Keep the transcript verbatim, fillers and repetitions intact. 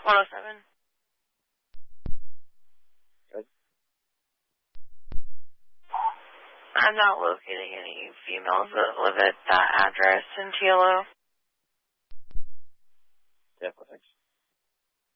one oh seven. Good. I'm not locating any females that live at that address in T L O. Definitely.